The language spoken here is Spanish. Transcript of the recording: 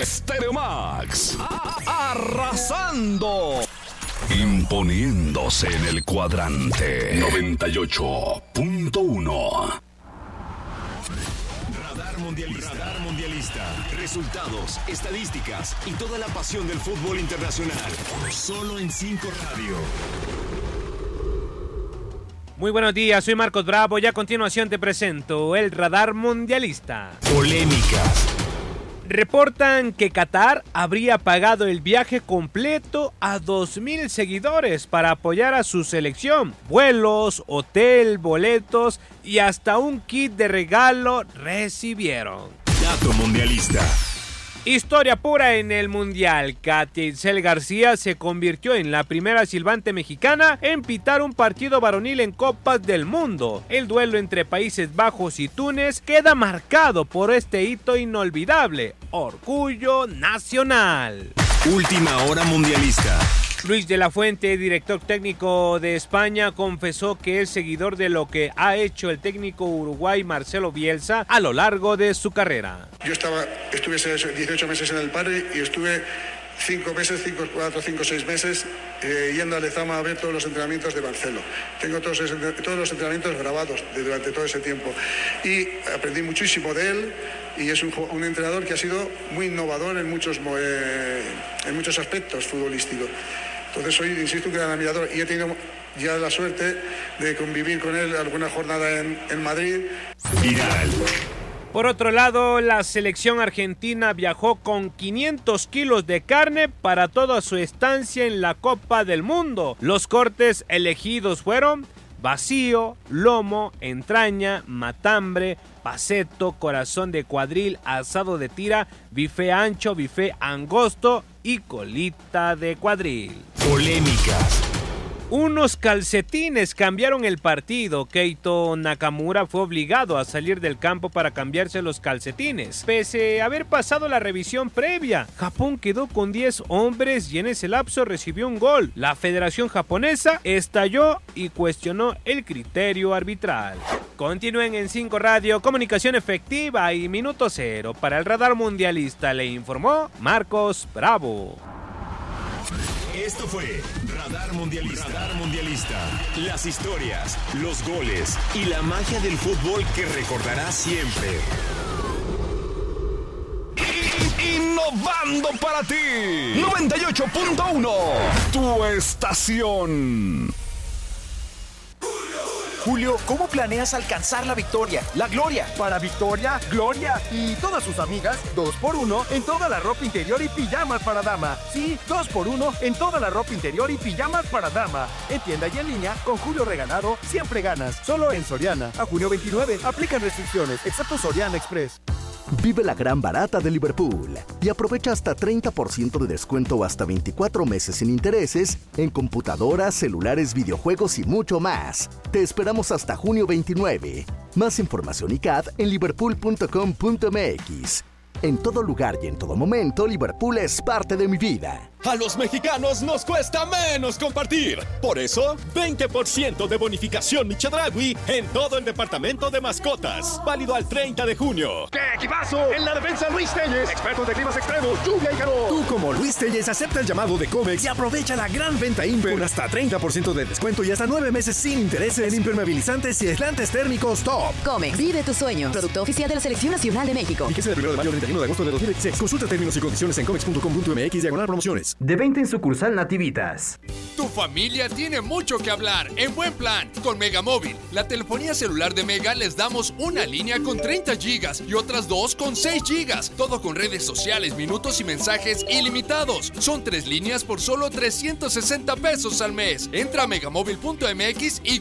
Estéreo Max. Arrasando. Imponiéndose en el cuadrante 98.1. Radar Mundialista. Resultados, estadísticas y toda la pasión del fútbol internacional. Solo en 5 Radio. Muy buenos días, soy Marcos Bravo y a continuación te presento el Radar Mundialista. Polémicas. Reportan que Qatar habría pagado el viaje completo a 2,000 seguidores para apoyar a su selección. Vuelos, hotel, boletos y hasta un kit de regalo recibieron. Dato mundialista. Historia pura en el Mundial. Katia Itzel García se convirtió en la primera silbante mexicana en pitar un partido varonil en Copas del Mundo. El duelo entre Países Bajos y Túnez queda marcado por este hito inolvidable. Orgullo nacional. Última hora mundialista. Luis de la Fuente, director técnico de España, confesó que es seguidor de lo que ha hecho el técnico uruguay Marcelo Bielsa a lo largo de su carrera. Yo estuve 18 meses en el Padre y estuve 5 meses, 4, 5, 6 meses yendo a Lezama a ver todos los entrenamientos de Marcelo. Tengo todos los entrenamientos grabados durante todo ese tiempo y aprendí muchísimo de él. Y es un entrenador que ha sido muy innovador en muchos aspectos futbolísticos. Entonces soy, insisto, un gran admirador y he tenido ya la suerte de convivir con él alguna jornada en Madrid. Viral. Por otro lado, la selección argentina viajó con 500 kilos de carne para toda su estancia en la Copa del Mundo. Los cortes elegidos fueron vacío, lomo, entraña, matambre, paceto, corazón de cuadril, asado de tira, bife ancho, bife angosto y colita de cuadril. Polémicas. Unos calcetines cambiaron el partido. Keito Nakamura fue obligado a salir del campo para cambiarse los calcetines, pese a haber pasado la revisión previa. Japón quedó con 10 hombres y en ese lapso recibió un gol. La Federación Japonesa estalló y cuestionó el criterio arbitral. Continúen en 5 Radio, comunicación efectiva y minuto cero. Para el Radar Mundialista le informó Marcos Bravo. Esto fue Radar Mundialista. Las historias, los goles y la magia del fútbol que recordarás siempre. Innovando para ti. 98.1. Tu estación. Julio, ¿cómo planeas alcanzar la victoria, la gloria? Para Victoria, Gloria y todas sus amigas, 2x1 en toda la ropa interior y pijamas para dama. Sí, 2x1 en toda la ropa interior y pijamas para dama. En tienda y en línea, con Julio Regalado, siempre ganas. Solo en Soriana. A junio 29, aplican restricciones, excepto Soriana Express. Vive la gran barata de Liverpool y aprovecha hasta 30% de descuento o hasta 24 meses sin intereses en computadoras, celulares, videojuegos y mucho más. Te esperamos hasta junio 29. Más información y CAD en liverpool.com.mx. En todo lugar y en todo momento, Liverpool es parte de mi vida. A los mexicanos nos cuesta menos compartir. Por eso, 20% de bonificación Chedraui en todo el departamento de mascotas. Válido al 30 de junio. ¡Qué equipazo! En la defensa, Luis Telles, expertos de climas extremos, lluvia y calor. Tú, como Luis Telles, acepta el llamado de Comex y aprovecha la gran venta Imper con hasta 30% de descuento y hasta 9 meses sin intereses en impermeabilizantes y aislantes térmicos top. Comex, vive tus sueños. Producto oficial de la Selección Nacional de México. Fíjese del 1 de mayo al 31 de agosto de 2016. Consulta términos y condiciones en comex.com.mx/promociones. De 20 en sucursal Nativitas. Tu familia tiene mucho que hablar en buen plan con Megamóvil. La telefonía celular de Mega les damos una línea con 30 gigas y otras 2 con 6 gigas. Todo con redes sociales, minutos y mensajes ilimitados. Son 3 líneas por solo 360 pesos al mes. Entra a megamóvil.mx y